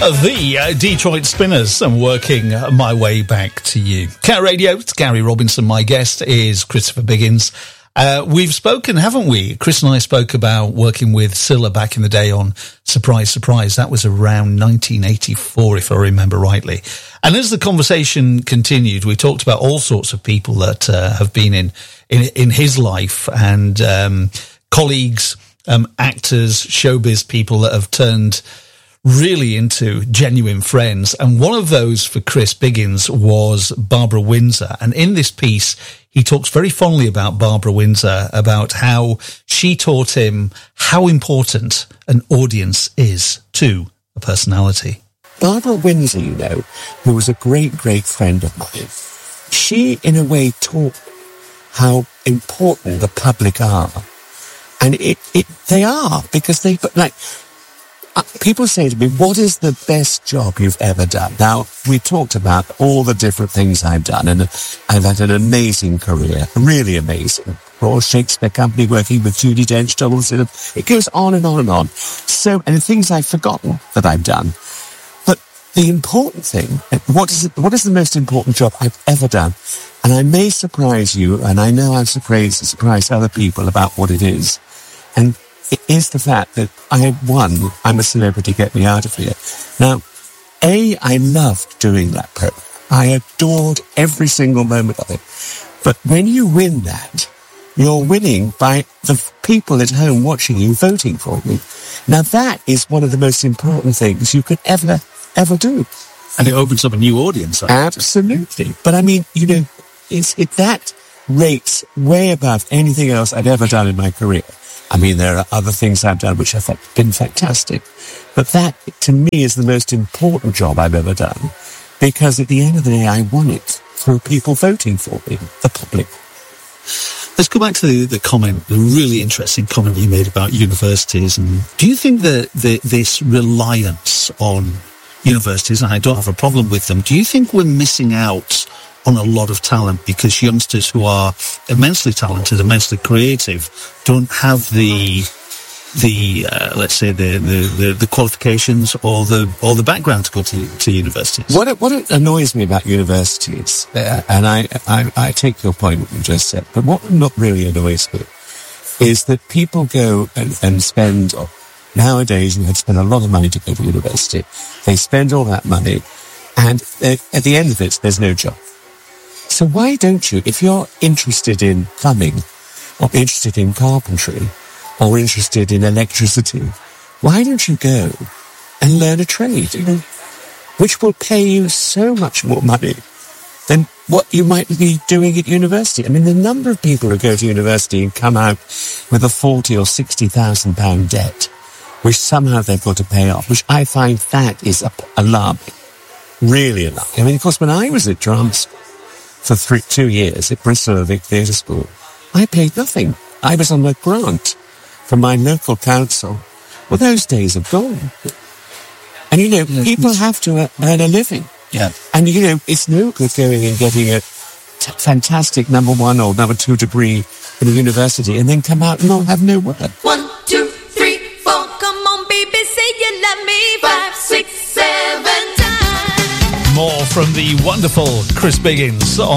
The Detroit Spinners, and working my way back to you. Cat Radio, it's Gary Robinson. My guest is Christopher Biggins. We've spoken, haven't we? Chris and I spoke about working with Cilla back in the day on Surprise, Surprise. That was around 1984, if I remember rightly. And as the conversation continued, we talked about all sorts of people that have been in his life, and colleagues, actors, showbiz people that have turned really into genuine friends. And one of those for Chris Biggins was Barbara Windsor. And in this piece, he talks very fondly about Barbara Windsor, about how she taught him how important an audience is to a personality. Barbara Windsor, you know, who was a great, great friend of mine, she, in a way, taught how important the public are. And they are, because they, like, people say to me, what is the best job you've ever done? Now, we talked about all the different things I've done, and I've had an amazing career, really amazing. Royal Shakespeare Company, working with Judi Dench, Donald Sinnott. It goes on and on and on. So, and the things I've forgotten that I've done. But the important thing, what is the most important job I've ever done? And I may surprise you, and I know I've surprised other people about what it is. And it is the fact that I'm a celebrity, get me out of here. Now, I loved doing that program. I adored every single moment of it. But when you win that, you're winning by the people at home watching you, voting for you. Now, that is one of the most important things you could ever do. And it opens up a new audience. Absolutely. But I mean, you know, that rates way above anything else I'd ever done in my career. I mean, there are other things I've done which have been fantastic. But that, to me, is the most important job I've ever done. Because at the end of the day, I won it through people voting for me, the public. Let's go back to the comment, the really interesting comment you made about universities. And do you think that this reliance on universities, and I don't have a problem with them, do you think we're missing out on a lot of talent because youngsters who are immensely talented, immensely creative, don't have the let's say the qualifications or the background to go to universities? What annoys me about universities, and I take your point, what you just said, but what not really annoys me is that people go and spend, nowadays you have to spend a lot of money to go to university. They spend all that money, and at the end of it, there's no job. So why don't you, if you're interested in plumbing, or interested in carpentry, or interested in electricity, why don't you go and learn a trade, which will pay you so much more money than what you might be doing at university? I mean, the number of people who go to university and come out with a £40,000 or £60,000 debt, which somehow they've got to pay off, which I find that is alarming, really alarming. I mean, of course, when I was at drama for 2 years at Bristol Vic Theatre School, I paid nothing. I was on a grant from my local council. Well, those days are gone. And, people have to earn a living. Yeah. And, it's no good going and getting a fantastic number 1 or number 2 degree in a university and then come out and not have no work. 1, 2, 3, 4, come on, baby, say you love me. 5, 6, 7 times. More from the wonderful Chris Biggins